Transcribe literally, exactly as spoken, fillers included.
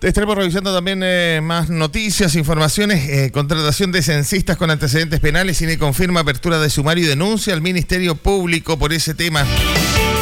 Estaremos revisando también eh, más noticias, informaciones. Eh, contratación de censistas con antecedentes penales. Cine confirma apertura de sumario y denuncia al Ministerio Público por ese tema.